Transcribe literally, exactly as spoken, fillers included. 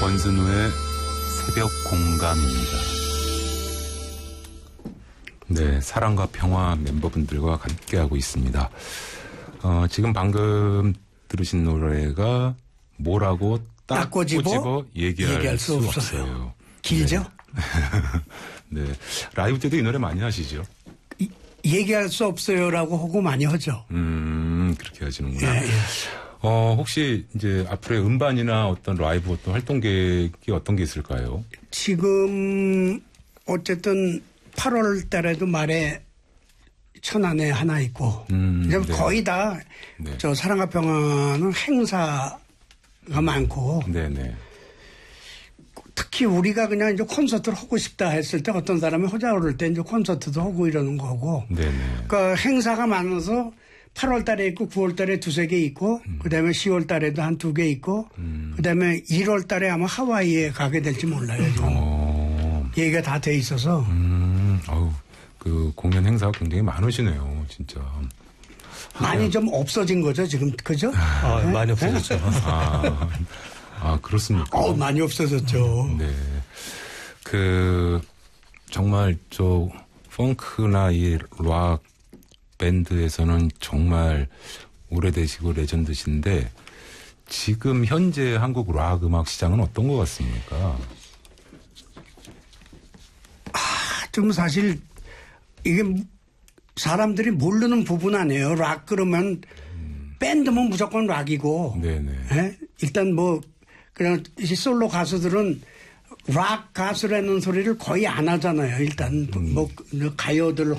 권순우의 새벽 공감입니다. 네, 사랑과 평화 멤버분들과 함께하고 있습니다. 어, 지금 방금 들으신 노래가 뭐라고 딱, 딱 꼬집어, 꼬집어 얘기할, 얘기할 수, 수 없어요. 없어요. 길죠? 네. 네. 라이브 때도 이 노래 많이 하시죠? 이, 얘기할 수 없어요라고 하고 많이 하죠. 음, 그렇게 하시는구나. 예, 예. 어, 혹시 이제 앞으로의 음반이나 어떤 라이브 어떤 활동 계획이 어떤 게 있을까요? 지금 어쨌든 팔월 달에도 말에 천안에 하나 있고 음, 네. 거의 다 저 네. 사랑과 평화는 행사가 많고 네네. 특히 우리가 그냥 이제 콘서트를 하고 싶다 했을 때 어떤 사람이 하자 그럴 때 이제 콘서트도 하고 이러는 거고 네네. 그 행사가 많아서 팔월 달에 있고 구월 달에 두세 개 있고 음. 그다음에 시월 달에도 한 두 개 있고 음. 그다음에 일월 달에 아마 하와이에 가게 될지 몰라요. 지금. 어. 얘기가 다 돼 있어서. 음. 어우, 그 공연 행사가 굉장히 많으시네요. 진짜. 많이 좀 없어진 거죠 지금 그죠? 아, 네? 많이 없어졌죠. 아, 아 그렇습니까? 어, 많이 없어졌죠. 네. 그 정말 저 펑크나 이 락 밴드에서는 정말 오래되시고 레전드신데 지금 현재 한국 락 음악 시장은 어떤 것 같습니까? 아, 좀 사실 이게 사람들이 모르는 부분 아니에요. 락 그러면 음. 밴드면 무조건 락이고 네네. 예? 일단 뭐 그냥 솔로 가수들은 락 가수라는 소리를 거의 안 하잖아요. 일단 음. 뭐 가요들